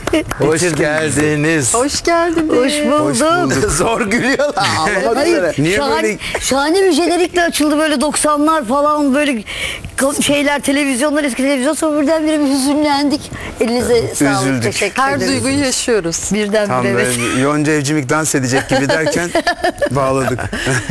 Hoş geldiniz. Hoş geldiniz. Hoş bulduk. Zor gülüyorlar. Ağlamak üzere. Hayır, Niye böyle? şahane bir jenerikle açıldı böyle 90'lar falan böyle şeyler, televizyonlar, eski televizyon, sonra birdenbire bir hüzünlendik. Elinize sağlık, Üzüldük. teşekkür Her ederiz. duyguyu yaşıyoruz. Tam Birdenbire evet. böyle Yonca Evcimik dans edecek gibi derken bağladık.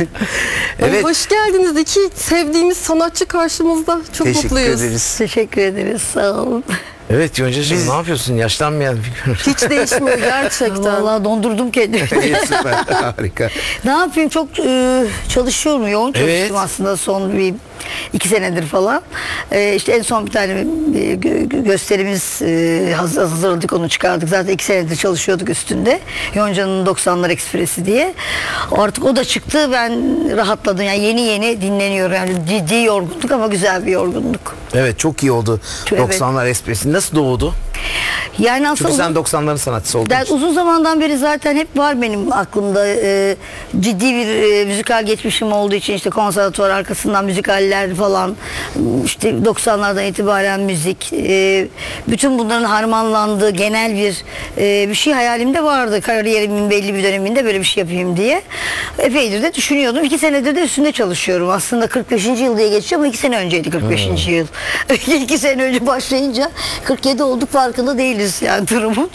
Ay, Evet. hoş geldiniz. İki sevdiğimiz sanatçı karşımızda. Çok Teşekkür mutluyuz. ederiz. Teşekkür ederiz, sağ olun. Evet Yonca'cığım ne yapıyorsun? Yaşlanmayan bir Hiç değişmiyor gerçekten. Vallahi dondurdum kendimi. İyi, süper. Harika. Ne yapayım, çok çalışıyorum, yoğun çalıştım aslında son bir 2 senedir falan. İşte en son bir tane gösterimiz hazırladık, onu çıkardık. Zaten 2 senedir çalışıyorduk üstünde. Yonca'nın 90'lar Ekspresi diye. Artık o da çıktı, ben rahatladım. Yani yeni dinleniyorum. Yani ciddi yorgunluk ama güzel bir yorgunluk. Evet, çok iyi oldu. Evet. 90'lar Espresi nasıl doğdu? Yani aslında Çünkü sen 90'ların sanatçısı oldun. uzun zamandan beri zaten hep var benim aklımda, ciddi bir müzikal geçmişim olduğu için, işte konservatuvar arkasından müzikaller falan, işte 90'lardan itibaren müzik, bütün bunların harmanlandığı genel bir şey hayalimde vardı. Kariyerimin belli bir döneminde böyle bir şey yapayım diye. Epeydir de düşünüyordum. 2 senedir de üstünde çalışıyorum. Aslında 45. yıl diye geçiyor ama 2 sene önceydi 45. yıl. 2 sene önce başlayınca 47 olduk, farkında değiliz yani durumun.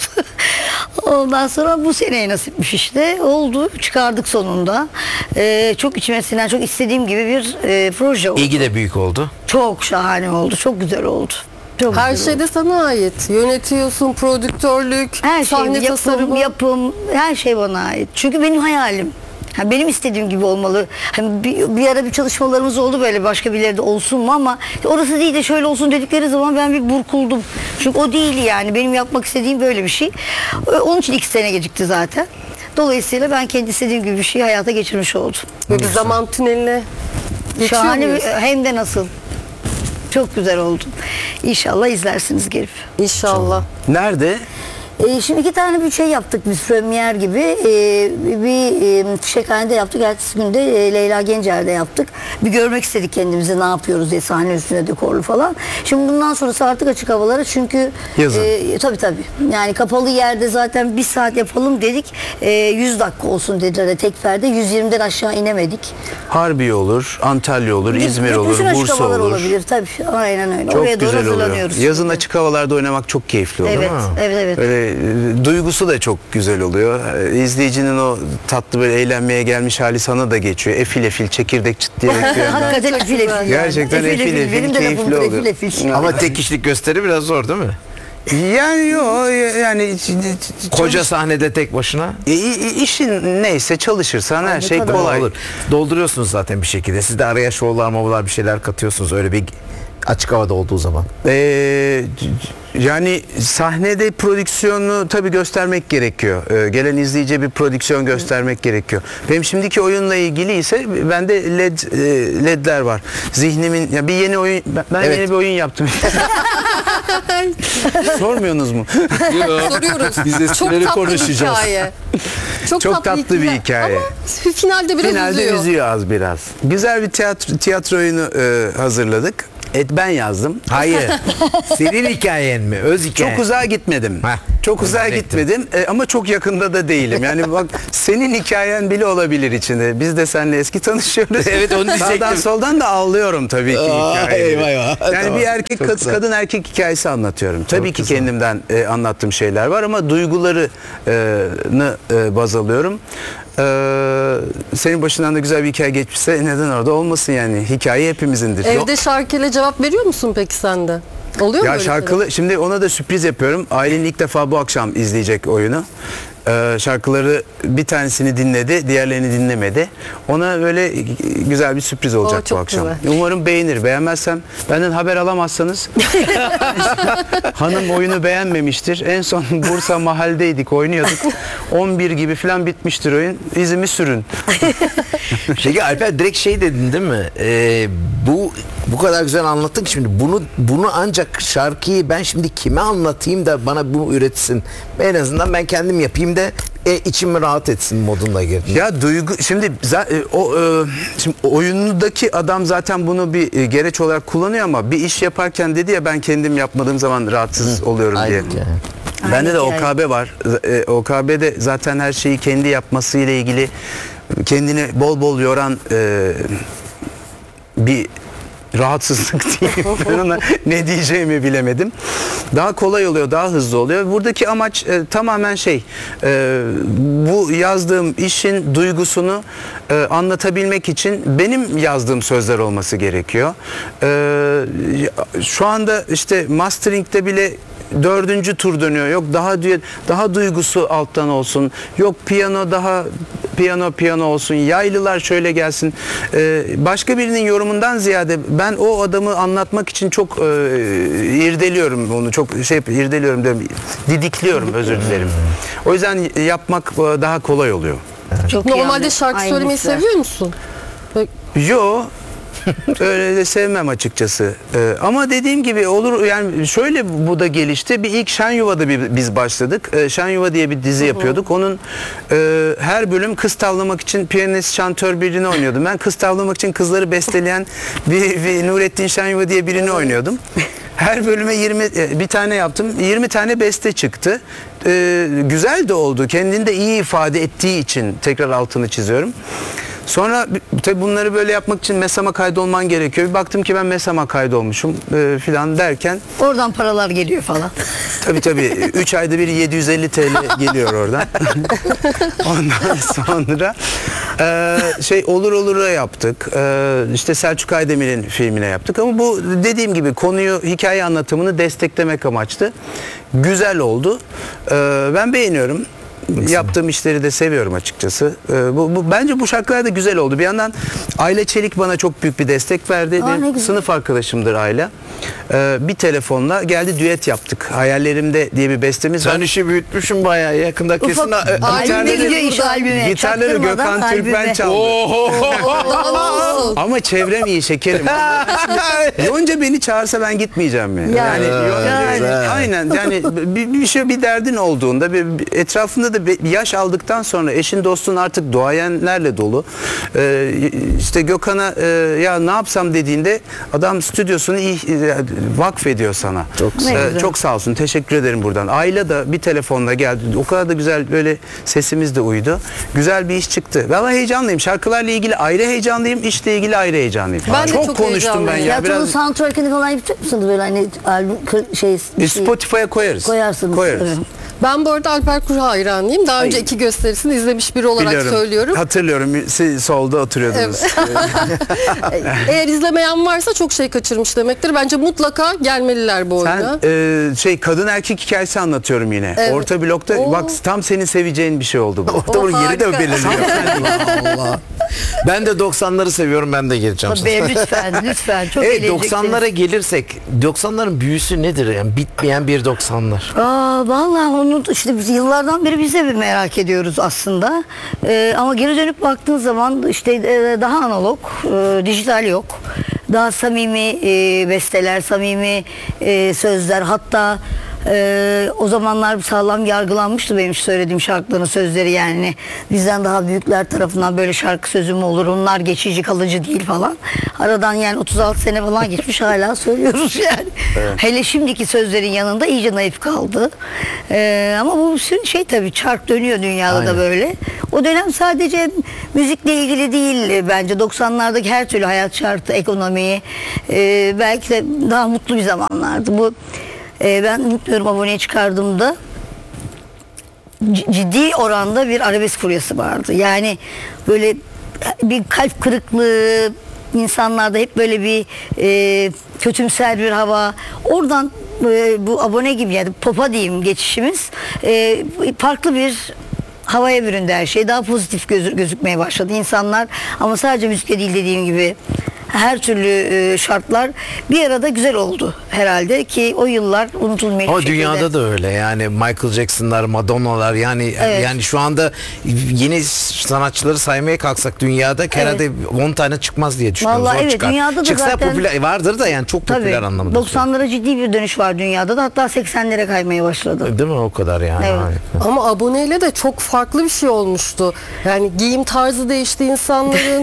Ondan sonra bu seneye nasipmiş işte. Oldu. Çıkardık sonunda. Çok içime sinen, çok istediğim gibi bir proje oldu. İlgi de büyük oldu. Çok şahane oldu. Çok güzel oldu. Çok Her güzel şey oldu. de sana ait. Yönetiyorsun, prodüktörlük, Her şey, sahne tasarımı. yapım, her şey bana ait. Çünkü benim hayalim. Ha, benim istediğim gibi olmalı. Hani bir ara bir çalışmalarımız oldu böyle, başka birileri de olsun mu, ama orası değil de şöyle olsun dedikleri zaman ben bir burkuldum. Çünkü o değil yani. Benim yapmak istediğim böyle bir şey. Onun için 2 sene gecikti zaten. Dolayısıyla ben kendi istediğim gibi bir şeyi hayata geçirmiş oldum. Böyle bir zaman tüneline geçiyor Şahane muyuz? hem de nasıl. Çok güzel oldu. İnşallah izlersiniz gelip. İnşallah. Nerede? Şimdi 2 tane bir şey yaptık biz, premier gibi. Bir Fişekhane'de yaptık. Ertesi günde Leyla Gencer'de yaptık. Bir görmek istedik kendimizi, ne yapıyoruz diye, sahne üstüne dekorlu falan. Şimdi bundan sonrası artık açık havalara, çünkü Yazın. Tabii. Yani kapalı yerde zaten 1 saat yapalım dedik. 100 dakika olsun dediler tekferde. 120'den aşağı inemedik. Harbiye olur, Antalya olur, İzmir olur, Bütün açık Bursa havalar olur. olabilir tabii. Aynen öyle. Çok Oraya doğru güzel oluyor. hazırlanıyoruz. Yazın şimdi. açık havalarda oynamak çok keyifli oluyor. Evet, Değil mi? evet. Öyle duygusu da çok güzel oluyor. İzleyicinin o tatlı böyle eğlenmeye gelmiş hali sana da geçiyor. Efil efil çekirdek çıtlayarak bir yandan. Hakikaten efil efil yani. Gerçekten efil efil, Benim de keyifli lafımdır, oluyor. efil efil. Ama tek kişilik gösteri biraz zor değil mi? Yani yani Koca sahnede tek başına. işin neyse, çalışırsan her şey kadar kolay. Olur. Dolduruyorsunuz zaten bir şekilde. Siz de araya şovlar movalar bir şeyler katıyorsunuz öyle bir açık havada olduğu zaman. Yani sahnede prodüksiyonu tabii göstermek gerekiyor. Gelen izleyiciye bir prodüksiyon göstermek gerekiyor. Benim şimdiki oyunla ilgili ise bende ledler var. Zihnimin ya bir yeni oyun, ben Evet. yeni bir oyun yaptım. Sormuyorsunuz mu? Soruyoruz. Biz Çok eskileri tatlı bir konuşacağız. hikaye. Çok tatlı bir hikaye. Ama finalde biraz Finalde üzüyor az biraz. Güzel bir tiyatro oyunu hazırladık. Ben yazdım. Hayır. Senin hikayen mi? Öz hikayen. Çok uzağa gitmedim. Heh, Çok onu uzağa diyecektim. gitmedim ama çok yakında da değilim. Yani bak, senin hikayen bile olabilir içinde. Biz de seninle eski tanışıyoruz. Evet, onu diyecektim. Sağdan soldan da ağlıyorum tabii ki hikayeyi. eyvah. Yani Tamam. bir erkek Çok güzel. kadın erkek hikayesi anlatıyorum. Tabii ki güzel. kendimden anlattığım şeyler var ama duygularını baz alıyorum. Senin başından da güzel bir hikaye geçmişse neden orada olmasın yani. Hikaye hepimizindir. Evde şarkıyla cevap veriyor musun peki sen de? Oluyor mu Ya öyle şarkılı, şimdi ona da sürpriz yapıyorum. Ailen ilk defa bu akşam izleyecek oyunu. Şarkıları bir tanesini dinledi, diğerlerini dinlemedi. Ona böyle güzel bir sürpriz olacak çok bu akşam. güzel. Umarım beğenir. Beğenmezsem benden haber alamazsanız. Hanım oyunu beğenmemiştir. En son Bursa mahaldeydik, oynuyorduk. 11 gibi falan bitmiştir oyun. İzimi sürün. Peki Alper, direkt şey dedin değil mi? Bu kadar güzel anlattın ki şimdi bunu ancak şarkıyı ben şimdi kime anlatayım da bana bunu üretsin. En azından ben kendim yapayım da içim rahat etsin moduna girdim. Ya duygu şimdi şimdi oyundaki adam zaten bunu bir gereç olarak kullanıyor ama bir iş yaparken dedi ya, ben kendim yapmadığım zaman rahatsız oluyorum diye. Aynen. Bende de hikaye. OKB var. OKB'de zaten her şeyi kendi yapmasıyla ilgili kendini bol bol yoran bir rahatsızlık diyeyim. Ben ona ne diyeceğimi bilemedim. Daha kolay oluyor, daha hızlı oluyor. Buradaki amaç tamamen bu yazdığım işin duygusunu anlatabilmek için benim yazdığım sözler olması gerekiyor. Şu anda işte mastering'de bile 4. tur dönüyor. Yok daha duygusu alttan olsun. Yok piyano olsun. Yaylılar şöyle gelsin. Başka birinin yorumundan ziyade ben o adamı anlatmak için çok irdeliyorum onu. Çok irdeliyorum diyorum. Didikliyorum, özür dilerim. O yüzden yapmak daha kolay oluyor. Çok iyi Normalde anlıyorum. şarkı söylemeyi Aynısı. seviyor musun? Yo, öyle de sevmem açıkçası. Ama dediğim gibi olur, yani şöyle bu da gelişti. Bir ilk Şen Yuva'da biz başladık. Şen Yuva diye bir dizi yapıyorduk. Onun her bölüm kız tavlamak için piyanist, şantör birini oynuyordum. Ben kız tavlamak için kızları besteleyen bir Nurettin Şen Yuva diye birini oynuyordum. Her bölüme bir tane yaptım. 20 tane beste çıktı. Güzel de oldu. Kendini de iyi ifade ettiği için tekrar altını çiziyorum. Sonra tabii bunları böyle yapmak için MESAM'a kaydolman gerekiyor. Bir baktım ki ben MESAM'a kaydolmuşum filan derken. Oradan paralar geliyor falan. Tabii 3 ayda bir 750 TL geliyor oradan. Ondan sonra Olur Olur'a yaptık. İşte Selçuk Aydemir'in filmine yaptık. Ama bu dediğim gibi konuyu, hikaye anlatımını desteklemek amaçlı. Güzel oldu. Ben beğeniyorum. Yaptığım işleri de seviyorum açıkçası. Bence bu şarkılar da güzel oldu. Bir yandan Ayla Çelik bana çok büyük bir destek verdi. Aa, ne Bir güzel. sınıf arkadaşımdır Ayla. Bir telefonla geldi, düet yaptık. Hayallerimde diye bir bestemiz var. Sen işi büyütmüşsün bayağı yakında kesin. Albümde gidiyor iş albüme. Gitarları Çaktırmadan Gökhan Türkmen albüme. çaldı. Ama çevrem iyi şekerim. Yonca beni çağırsa ben gitmeyeceğim mi? Yani, Aynen yani bir derdin olduğunda etrafında da bir yaş aldıktan sonra eşin dostun artık duayenlerle dolu. İşte Gökhan'a ya ne yapsam dediğinde adam stüdyosunu vakfediyor sana. Çok güzel. Çok sağ olsun. Teşekkür ederim buradan. Ayla da bir telefonla geldi. O kadar da güzel, böyle sesimiz de uydu. Güzel bir iş çıktı. Vallahi heyecanlıyım. Şarkılarla ilgili ayrı heyecanlıyım. İşle ilgili ayrı heyecanlıyım. Ben de çok konuştum ben heyecanlıyım. ya. Tiyatronun soundtrack'ini falan yapacak mısınız böyle hani albüm Spotify'ya koyarız. koyarsınız. Koyarız. Evet. Ben bu arada Alper Kuru hayranıyım. Daha önce 2 gösterisini izlemiş biri olarak Biliyorum. söylüyorum. Hatırlıyorum. Siz solda oturuyordunuz. Eğer izlemeyen varsa çok şey kaçırmış demektir. Bence mutlaka gelmeliler bu oyuna. Sen kadın erkek hikayesi anlatıyorum yine. Evet. Orta blokta Oo. bak tam senin seveceğin bir şey oldu bu. Orada bunun yeri de harika. belirliyor. Allah. Ben de 90'ları seviyorum, ben de geleceğim. Tabii, lütfen çok Evet, eğleneceksiniz. 90'lara gelirsek 90'ların büyüsü nedir? Yani bitmeyen bir 90'lar. Vallahi onu işte biz yıllardan beri biz de bir merak ediyoruz aslında. Ama geri dönüp baktığın zaman işte daha analog, dijital yok. Daha samimi besteler, samimi sözler. Hatta o zamanlar sağlam yargılanmıştı benim söylediğim şarkıların sözleri, yani bizden daha büyükler tarafından böyle şarkı sözü mü olur, onlar geçici kalıcı değil falan. Aradan yani 36 sene falan geçmiş, hala söylüyoruz yani. Evet. Hele şimdiki sözlerin yanında iyice naif kaldı. Ama bu şey tabii, çark dönüyor dünyada. Aynen. Da böyle. O dönem sadece müzikle ilgili değil bence, 90'lardaki her türlü hayat şartı, ekonomiyi belki de daha mutlu bir zamanlardı. Bu ben unutmuyorum, aboneye çıkardığımda ciddi oranda bir arabesk furyası vardı. Yani böyle bir kalp kırıklığı, insanlarda hep böyle bir kötümser bir hava. Oradan bu abone gibi, yani popa diyeyim, geçişimiz farklı bir havaya büründü her şey. Daha pozitif gözükmeye başladı insanlar. Ama sadece müzikle değil, dediğim gibi her türlü şartlar bir arada güzel oldu herhalde ki o yıllar unutulmayacak. Ama şekilde. dünyada da öyle yani, Michael Jackson'lar, Madonna'lar, yani Evet. yani şu anda yeni sanatçıları saymaya kalksak dünyada herhalde 10 tane çıkmaz diye düşünüyorum. Vallahi Zor evet, çıkar. dünyada da Çıksa zaten popüler vardır da, yani çok popüler Tabii, anlamında. 90'lara ciddi bir dönüş var dünyada da, hatta 80'lere kaymaya başladı. Değil mi, o kadar yani. Evet. Harika. Ama aboneyle de çok farklı bir şey olmuştu. Yani giyim tarzı değişti insanların.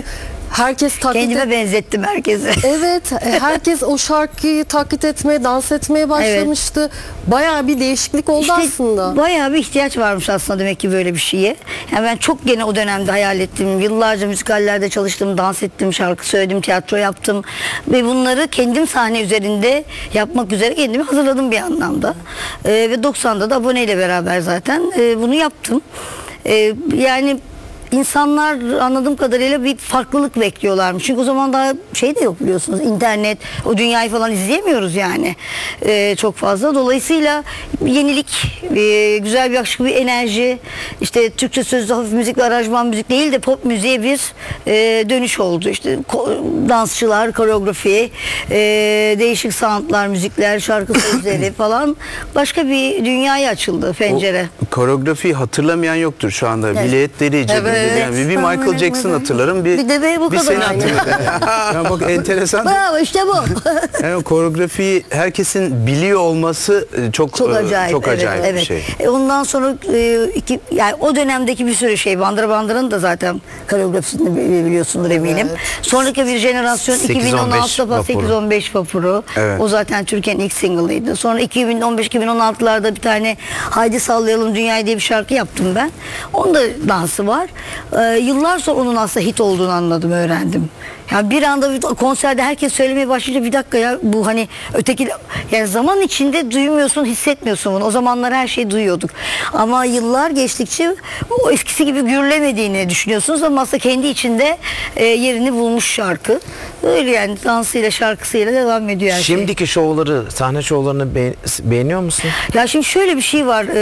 Herkes taklit Kendime benzettim herkese. Evet, herkes o şarkıyı taklit etmeye, dans etmeye başlamıştı. Bayağı bir değişiklik oldu İşte aslında. bayağı bir ihtiyaç varmış aslında demek ki böyle bir şeye. Yani ben çok gene o dönemde hayal ettim. Yıllarca müzikallerde çalıştım, dans ettim, şarkı söyledim, tiyatro yaptım. Ve bunları kendim sahne üzerinde yapmak üzere kendimi hazırladım bir anlamda. Ve 90'da da aboneyle beraber zaten bunu yaptım. Yani İnsanlar anladığım kadarıyla bir farklılık bekliyorlarmış. Çünkü o zaman daha şey de yok biliyorsunuz. İnternet, o dünyayı falan izleyemiyoruz yani. Çok fazla. Dolayısıyla yenilik, güzel bir aşk, bir enerji, işte Türkçe sözlü hafif müzik ve aranjman müzik değil de pop müziğe bir dönüş oldu. İşte dansçılar, koreografi, değişik sanatlar, müzikler, şarkı sözleri falan başka bir dünyaya açıldı pencere. O koreografiyi hatırlamayan yoktur şu anda. Evet. Biletleri cebinde. Evet. Yani bir Michael Jackson hatırlarım. Bir de benim bu bir kadar seni aynı. hatırlarım. Yani bak enteresan. Bravo, işte bu. Yani koreografiyi herkesin biliyor olması çok Acayip, çok acayip evet, bir şey. Ondan sonra yani o dönemdeki bir sürü şey, Bandıra Bandıra'nın da zaten koreografisini biliyorsundur eminim. Sonraki bir jenerasyon 2016'da 8-15 vapuru. Evet. O zaten Türkiye'nin ilk single'ıydı. Sonra 2015-2016'larda bir tane Haydi Sallayalım Dünyayı diye bir şarkı yaptım ben. Onda dansı var. Yıllar sonra onun aslında hit olduğunu anladım, öğrendim. Yani bir anda bir konserde herkes söylemeye başlayınca bir dakika ya, bu hani öteki, yani zaman içinde duymuyorsun, hissetmiyorsun bunu. O zamanlar her şeyi duyuyorduk. Ama yıllar geçtikçe o eskisi gibi gürlemediğini düşünüyorsunuz ama aslında kendi içinde yerini bulmuş şarkı. Öyle yani, dansıyla şarkısıyla devam ediyor her şey. Şimdiki şovları, sahne şovlarını beğeniyor musun? Ya şimdi şöyle bir şey var.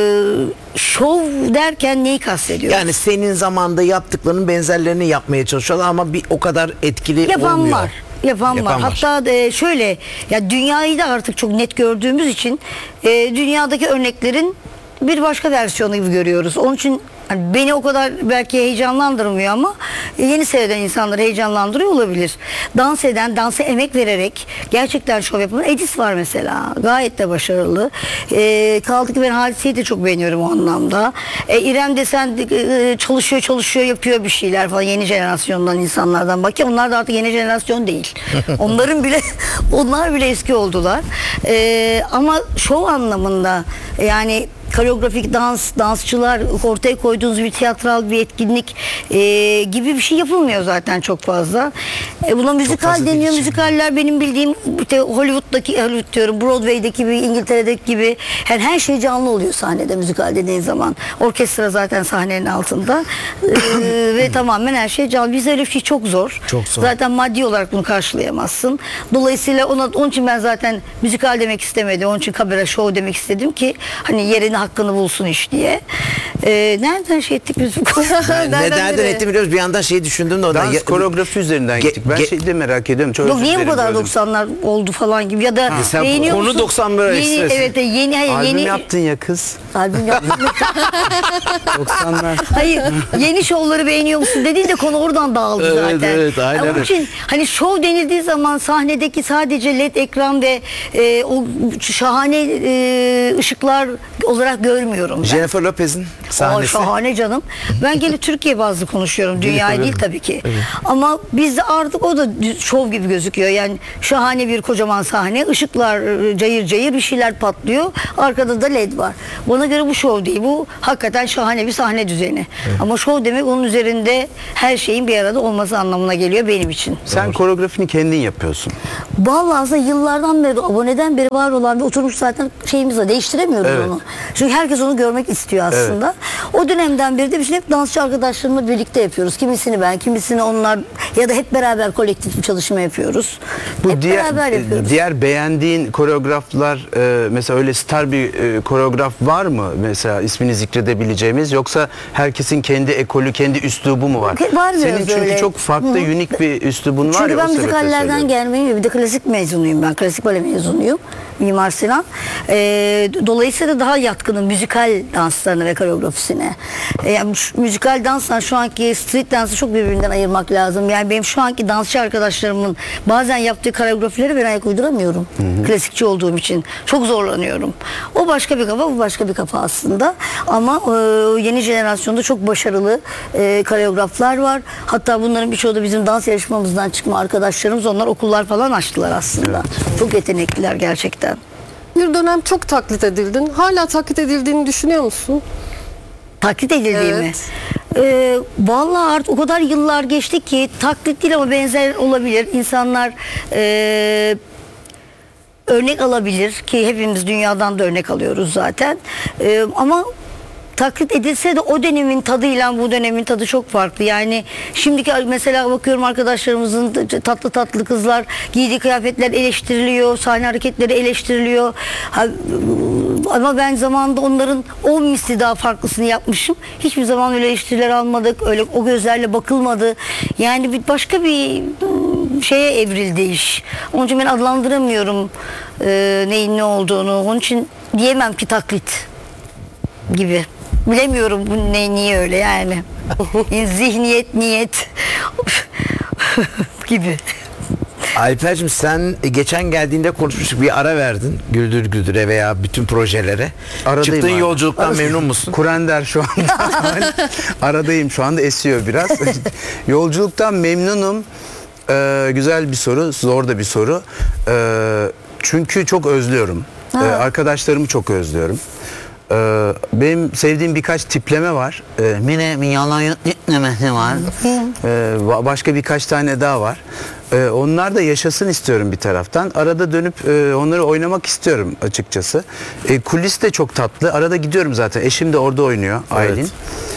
Şov derken neyi kastediyorsun? Yani senin zamanda yaptıklarının benzerlerini yapmaya çalışıyorlar ama bir o kadar etkili Yapan olmuyor. var. Yapan var. Yapan var. Hatta şöyle, ya dünyayı da artık çok net gördüğümüz için dünyadaki örneklerin bir başka versiyonu gibi görüyoruz. Onun için hani beni o kadar belki heyecanlandırmıyor ama yeni seyreden insanları heyecanlandırıyor olabilir. Dans eden, dansa emek vererek gerçekten şov yapan Edis var mesela. Gayet de başarılı. Kaldı ki ben Hadise'yi de çok beğeniyorum o anlamda. İrem desen çalışıyor, yapıyor bir şeyler falan, yeni jenerasyondan insanlardan. Bak ya, onlar da artık yeni jenerasyon değil. Onlar bile eski oldular. Ama şov anlamında yani koreografik dansçılar, ortaya koyduğunuz bir tiyatral bir etkinlik gibi bir şey yapılmıyor zaten çok fazla. Buna müzikal fazla deniyor. değil. Müzikaller benim bildiğim işte Hollywood diyorum, Broadway'deki gibi, İngiltere'deki gibi, yani her şey canlı oluyor sahnede müzikal dediğin zaman. Orkestra zaten sahnenin altında ve tamamen her şey canlı. Bizde öyle bir şey çok zor. Çok zor. Zaten maddi olarak bunu karşılayamazsın. Dolayısıyla onun için ben zaten müzikal demek istemedim. Onun için kabare show demek istedim ki hani yerini, hakkını bulsun iş diye. Nereden şey ettik biz bu konuyu? Nereden ettim biliyoruz. Bir yandan şeyi düşündüm de ondan. Dans koreografi üzerinden gittik. Ben şeyi de merak ediyorum. Çok Yok, özür niye bu dilerim, kadar böldüm. 90'lar oldu falan gibi, ya da Sen beğeniyor konu musun? 90 böyle yeni, ekstresi. evet, yeni Albüm yaptın ya kız. albüm yaptım. 90'lar. Hayır, yeni şovları beğeniyor musun dediğinde konu oradan dağıldı Evet, zaten. evet, aynen Onun öyle. için hani şov denildiği zaman sahnedeki sadece led ekran ve o şahane ışıklar olarak görmüyorum ben. Jennifer Lopez'in sahnesi. Şahane canım. Ben gene Türkiye bazlı konuşuyorum. Dünyayı değil tabii ki. Ama bizde artık o da şov gibi gözüküyor. Yani şahane bir kocaman sahne. Işıklar cayır cayır, bir şeyler patlıyor. Arkada da led var. Bana göre bu şov değil. Bu hakikaten şahane bir sahne düzeni. Ama şov demek onun üzerinde her şeyin bir arada olması anlamına geliyor benim için. Sen koreografini kendin yapıyorsun. Vallahi aslında yıllardan beri, aboneden beri var olan bir oturmuş zaten şeyimiz var. Değiştiremiyoruz Evet. onu. Çünkü herkes onu görmek istiyor aslında. O dönemden beri de biz hep dansçı arkadaşlarımla birlikte yapıyoruz. Kimisini ben, kimisini onlar, ya da hep beraber kolektif bir çalışma yapıyoruz. Bu Hep beraber yapıyoruz. diğer beğendiğin koreograflar, mesela öyle star bir koreograf var mı? Mesela ismini zikredebileceğimiz, yoksa herkesin kendi ekolü, kendi üslubu mu var? Var Senin biraz çünkü öyle. çok farklı, unik bir üslubun var Çünkü ya, ben o sebeple müzikallerden söylüyorum. gelmeyim, bir de klasik mezunuyum ben. Klasik bale mezunuyum. Mimar Sinan. Dolayısıyla daha yatkınım müzikal danslarına ve koreografisine. Yani müzikal dansla şu anki street dansı çok birbirinden ayırmak lazım. Yani Yani benim şu anki dansçı arkadaşlarımın bazen yaptığı koreografilere ben ayak uyduramıyorum. Klasikçi olduğum için. Çok zorlanıyorum. O başka bir kafa, bu başka bir kafa aslında. Ama yeni jenerasyonda çok başarılı koreograflar var. Hatta bunların birçoğu da bizim dans yarışmamızdan çıkma arkadaşlarımız. Onlar okullar falan açtılar aslında. Çok yetenekliler gerçekten. Bir dönem çok taklit edildin. Hala taklit edildiğini düşünüyor musun? Taklit edildiğimi. Vallahi artık o kadar yıllar geçti ki taklit değil ama benzer olabilir. İnsanlar örnek alabilir ki hepimiz dünyadan da örnek alıyoruz zaten. Ama taklit edilse de o dönemin tadıyla bu dönemin tadı çok farklı. Yani şimdiki mesela bakıyorum arkadaşlarımızın tatlı tatlı kızlar giydiği kıyafetler eleştiriliyor, sahne hareketleri eleştiriliyor. Ama ben zamanında onların 10 misli daha farklısını yapmışım. Hiçbir zaman öyle eleştiriler almadık. Öyle o gözlerle bakılmadı. Yani başka bir şeye evrildi iş. Onun için ben adlandıramıyorum neyin ne olduğunu. Onun için diyemem ki taklit gibi. Bilemiyorum bu niye öyle yani. Zihniyet, niyet gibi. Alper'cim sen geçen geldiğinde konuşmuştuk, bir ara verdin Güldür Güldür'e veya bütün projelere. Aradayım Çıktığın abi. yolculuktan memnun musun? Kurender şu anda. Aradayım şu anda, esiyor biraz. Yolculuktan memnunum. Güzel bir soru, zor da bir soru. Çünkü çok özlüyorum. Arkadaşlarımı çok özlüyorum. Benim sevdiğim birkaç tipleme var. Mine yalan tiplemesi var. Başka birkaç tane daha var. Onlar da yaşasın istiyorum bir taraftan. Arada dönüp onları oynamak istiyorum açıkçası. Kulis de çok tatlı. Arada gidiyorum zaten. Eşim de orada oynuyor, Aylin.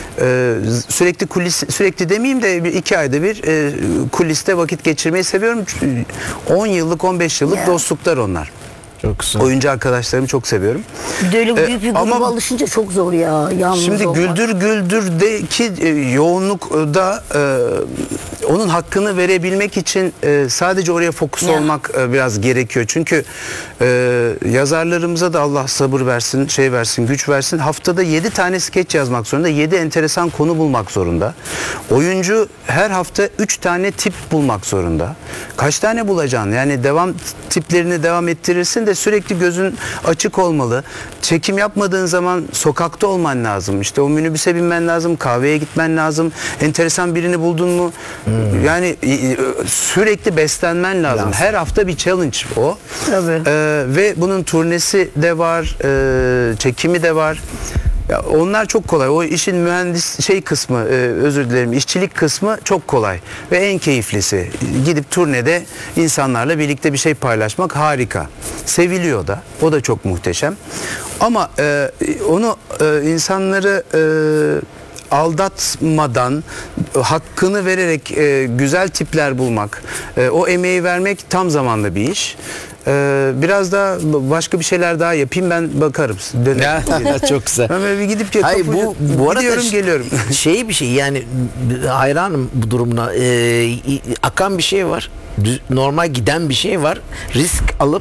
Sürekli demeyeyim de 2 ayda bir kuliste vakit geçirmeyi seviyorum. 10 yıllık 15 yıllık dostluklar onlar. Çok güzel. Oyuncu arkadaşlarımı çok seviyorum. Bir de öyle büyük bir gruba ama alışınca çok zor ya. Yalnız şimdi olmak. Güldür Güldür'deki yoğunlukta onun hakkını verebilmek için sadece oraya fokus olmak biraz gerekiyor. Çünkü yazarlarımıza da Allah sabır versin, güç versin. Haftada 7 tane skeç yazmak zorunda. 7 enteresan konu bulmak zorunda. Oyuncu her hafta 3 tane tip bulmak zorunda. Kaç tane bulacaksın? Yani tiplerini devam ettirirsin de sürekli gözün açık olmalı. Çekim yapmadığın zaman sokakta olman lazım. İşte o minibüse binmen lazım, kahveye gitmen lazım. Enteresan birini buldun mu? Yani sürekli beslenmen lazım. Her hafta bir challenge o. Tabii. Ve bunun turnesi de var, çekimi de var. Ya onlar çok kolay. O işin mühendis kısmı, özür dilerim, işçilik kısmı çok kolay ve en keyiflisi. Gidip turnede insanlarla birlikte bir şey paylaşmak harika. Seviliyor da. O da çok muhteşem. Ama onu insanları aldatmadan, hakkını vererek güzel tipler bulmak, o emeği vermek tam zamanlı bir iş. Biraz daha başka bir şeyler daha yapayım, ben bakarım. Ya, çok güzel. Ben böyle bir gidip Hayır, bu arada gidiyorum geliyorum. Bir şey yani, hayranım bu durumuna. Akan bir şey var. Normal giden bir şey var. Risk alıp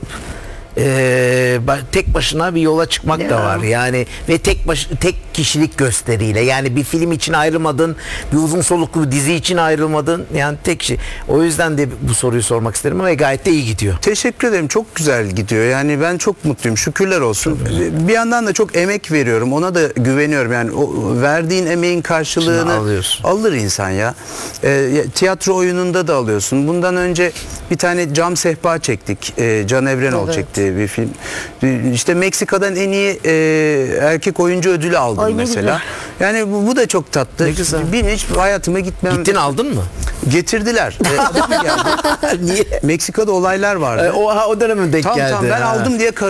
tek başına bir yola çıkmak da var. Yani ve tek kişilik gösteriyle. Yani bir film için ayrılmadın, bir uzun soluklu bir dizi için ayrılmadın. Yani tek şey. O yüzden de bu soruyu sormak isterim ve gayet de iyi gidiyor. Teşekkür ederim. Çok güzel gidiyor. Yani ben çok mutluyum. Şükürler olsun. Bir yandan da çok emek veriyorum. Ona da güveniyorum. Yani o verdiğin emeğin karşılığını alır insan ya. Tiyatro oyununda da alıyorsun. Bundan önce bir tane cam sehpa çektik. Can Evrenol çekti bir film. İşte Meksika'dan en iyi erkek oyuncu ödülü aldım. Ay, mesela. Yani bu da çok tatlı. Ne güzel. Hiç hayatıma gitmem. Gittin, aldın mı? Getirdiler. Adam geldi. Niye? Meksika'da olaylar vardı. O döneme denk geldi. Tamam ben aldım diye